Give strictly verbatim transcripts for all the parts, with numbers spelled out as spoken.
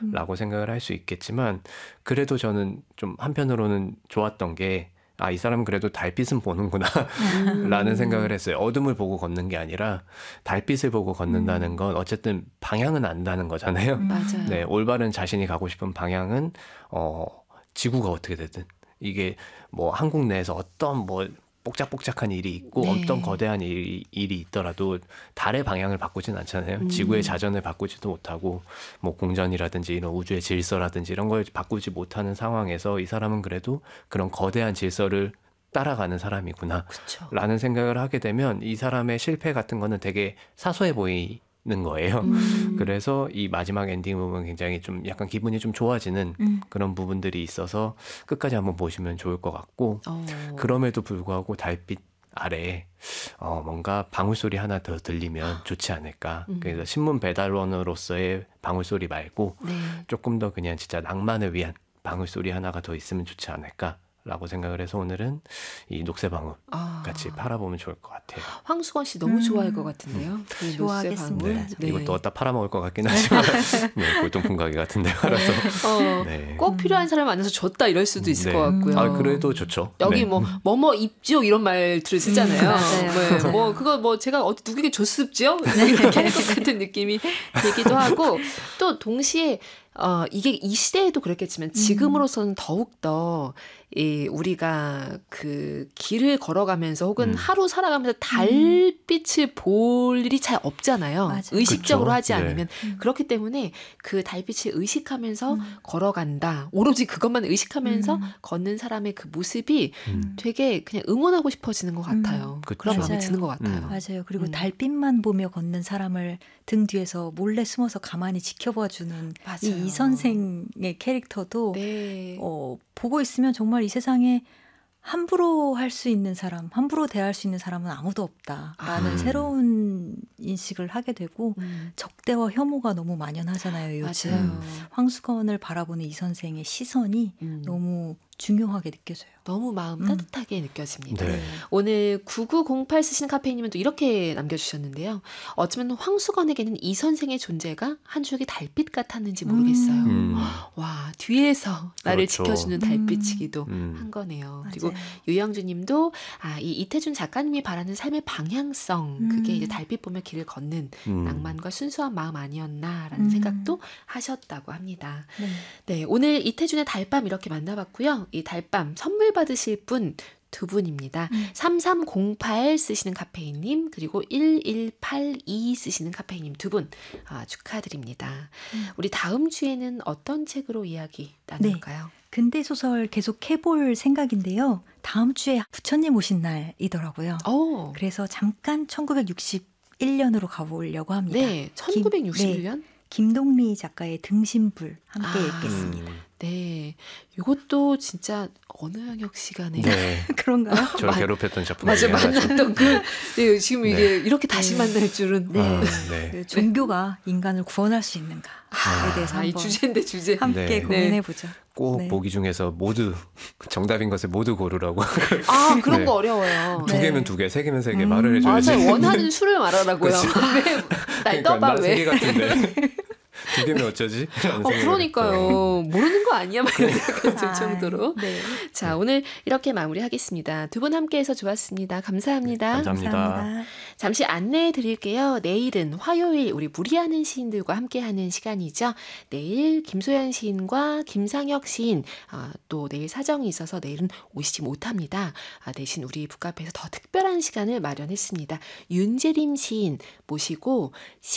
음. 생각을 할 수 있겠지만 그래도 저는 좀 한편으로는 좋았던 게 아, 이 사람은 그래도 달빛은 보는구나 라는 생각을 했어요. 어둠을 보고 걷는 게 아니라 달빛을 보고 걷는다는 건 어쨌든 방향은 안다는 거잖아요. 음. 맞아요. 네, 올바른 자신이 가고 싶은 방향은 어, 지구가 어떻게 되든 이게 뭐 한국 내에서 어떤 뭐 복작복작한 일이 있고 네. 어떤 거대한 일이, 일이 있더라도 달의 방향을 바꾸진 않잖아요. 음. 지구의 자전을 바꾸지도 못하고 뭐 공전이라든지 이런 우주의 질서라든지 이런 걸 바꾸지 못하는 상황에서 이 사람은 그래도 그런 거대한 질서를 따라가는 사람이구나 그쵸. 라는 생각을 하게 되면 이 사람의 실패 같은 거는 되게 사소해 보이는 거예요. 음. 그래서 이 마지막 엔딩 부분 굉장히 좀 약간 기분이 좀 좋아지는 음. 그런 부분들이 있어서 끝까지 한번 보시면 좋을 것 같고 어. 그럼에도 불구하고 달빛 아래 어, 뭔가 방울소리 하나 더 들리면 좋지 않을까. 음. 그래서 신문 배달원으로서의 방울소리 말고 네. 조금 더 그냥 진짜 낭만을 위한 방울소리 하나가 더 있으면 좋지 않을까 라고 생각을 해서 오늘은 이 녹색방울 아. 같이 팔아보면 좋을 것 같아요. 황수건 씨 너무 음. 좋아할 것 같은데요. 그 좋아하겠습니다. 녹색 방울. 네. 이것도 어디다 팔아먹을 것 같긴 하지만 네, 골동품 가게 같은 데 팔아서 어, 네. 꼭 필요한 사람 만나서 줬다 이럴 수도 있을 네. 것 같고요. 아, 그래도 좋죠. 여기 네. 뭐 뭐뭐 입지요 이런 말들을 쓰잖아요. 음, 맞아요. 네, 뭐 그거 뭐 제가 어디 누구에게 줬습지요 이렇게 할 것 같은 느낌이 들기도 하고 또 동시에 어 이게 이 시대에도 그랬겠지만 지금으로서는 더욱 더 이 우리가 그 길을 걸어가면서 혹은 음. 하루 살아가면서 달빛을 볼 일이 잘 없잖아요. 맞아요. 의식적으로 그쵸. 하지 네. 않으면 음. 그렇기 때문에 그 달빛을 의식하면서 음. 걸어간다. 오로지 그것만 의식하면서 음. 걷는 사람의 그 모습이 음. 되게 그냥 응원하고 싶어지는 것 같아요. 음. 그쵸. 그런 마음이 맞아요. 드는 것 같아요. 음. 맞아요. 그리고 음. 달빛만 보며 걷는 사람을 등 뒤에서 몰래 숨어서 가만히 지켜봐주는 맞아요. 이 이 선생의 캐릭터도 네. 어, 보고 있으면 정말 이 세상에 함부로 할 수 있는 사람, 함부로 대할 수 있는 사람은 아무도 없다라는 아. 새로운 인식을 하게 되고 음. 적대와 혐오가 너무 만연하잖아요. 요즘 맞아요. 황수건을 바라보는 이 선생의 시선이 음. 너무 중요하게 느껴져요. 너무 마음 음. 따뜻하게 느껴집니다. 네. 오늘 구구공팔 쓰시는 카페인님은 또 이렇게 남겨주셨는데요. 어쩌면 황수건에게는 이 선생의 존재가 한 줄기 달빛 같았는지 모르겠어요. 음. 와, 뒤에서 나를 그렇죠. 지켜주는 달빛이기도 음. 한 거네요. 맞아요. 그리고 유영주님도 아, 이 이태준 작가님이 바라는 삶의 방향성, 그게 음. 이제 달빛 보며 길을 걷는 음. 낭만과 순수한 마음 아니었나라는 음. 생각도 하셨다고 합니다. 네. 네, 오늘 이태준의 달밤 이렇게 만나봤고요. 이 달밤 선물 받으실 분 두 분입니다. 음. 삼삼공팔 쓰시는 카페인님 그리고 일일팔이 쓰시는 카페인님 두 분 아, 축하드립니다. 음. 우리 다음 주에는 어떤 책으로 이야기 나눌까요? 근대 소설 계속 해볼 생각인데요. 다음 주에 부처님 오신 날이더라고요. 오, 그래서 잠깐 천구백육십일 년으로 가보려고 합니다. 네, 천구백육십일 년? 네, 김동리 작가의 등신불 함께 아. 읽겠습니다. 음. 네, 이것도 진짜 어느 영역 시간에 네. 그런가요? 저를 맞- 괴롭혔던 작품 맞아 중에 하나죠. 만났던 그 네, 지금 이게 네. 이렇게 다시 네. 만날 줄은 네. 아, 네. 그 종교가 인간을 구원할 수 있는가에 대해서 아, 이 한번 주제인데 주제. 함께 네. 고민해보죠. 꼭 네. 보기 중에서 모두 정답인 것을 모두 고르라고. 아 그런 네. 거 어려워요. 두 네. 개면 두 개, 세 개면 세 개 음. 말을 해줘야지. 맞아요. 원하는 수를 말하라고요. 왜날 그러니까 떠봐 나세 개 왜? 같은데 두 개면 어쩌지? 라는 어, 생각을 그러니까요. 했죠. 모르는 거 아니야? 막 이런 생각이 들 아, 정도로. 네. 자, 오늘 이렇게 마무리하겠습니다. 두 분 함께해서 좋았습니다. 감사합니다. 네, 감사합니다. 감사합니다. 잠시 안내해 드릴게요. 내일은 화요일 우리 무리하는 시인들과 함께하는 시간이죠. 내일 김소연 시인과 김상혁 시인 아, 또 내일 사정이 있어서 내일은 오시지 못합니다. 아, 대신 우리 북카페에서 더 특별한 시간을 마련했습니다. 윤재림 시인 모시고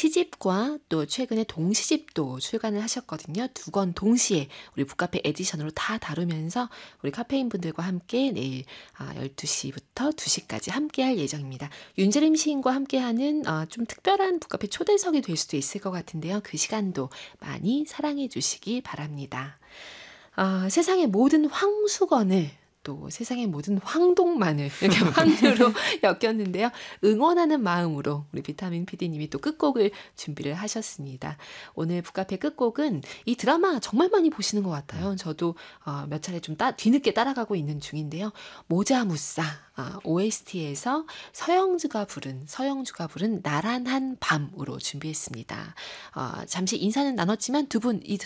시집과 또 최근에 동시집도 출간을 하셨거든요. 두 권 동시에 우리 북카페 에디션으로 다 다루면서 우리 카페인 분들과 함께 내일 아, 열두 시부터 두 시까지 함께할 예정입니다. 윤재림 시인과 함께하는 어, 좀 특별한 북카페 초대석이 될 수도 있을 것 같은데요. 그 시간도 많이 사랑해 주시기 바랍니다. 어, 세상의 모든 황수건을 또 세상의 모든 황동만을 이렇게 황류로 엮였는데요. 응원하는 마음으로 우리 비타민 피디님이 또 끝곡을 준비를 하셨습니다. 오늘 북카페 끝곡은 이 드라마 정말 많이 보시는 것 같아요. 저도 어, 몇 차례 좀 따, 뒤늦게 따라가고 있는 중인데요. 모자무싸 아, 오에스티에서 서영주가 부른 서영주가 부른 나란한 밤으로 준비했습니다. 어, 잠시 인사는 나눴지만 두 분 이